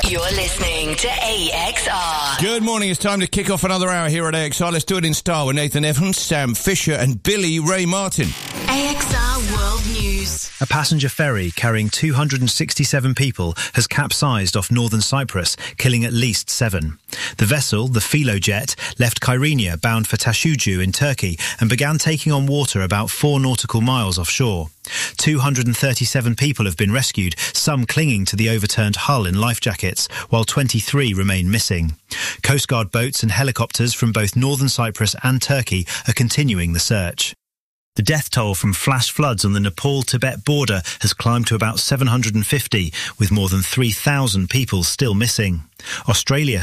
You're listening to AXR. Good morning. It's time to kick off another hour here at AXR. Let's do it in style with Nathan Evans, Sam Fisher and Billy Ray Martin. AXR World News. A passenger ferry carrying 267 people has capsized off northern Cyprus, killing at least 7. The vessel, the Philojet, left Kyrenia bound for Tashucu in Turkey and began taking on water about 4 nautical miles offshore. 237 people have been rescued, some clinging to the overturned hull in life jackets, while 23 remain missing. Coast Guard boats and helicopters from both northern Cyprus and Turkey are continuing the search. The death toll from flash floods on the Nepal-Tibet border has climbed to about 750, with more than 3,000 people still missing. Australia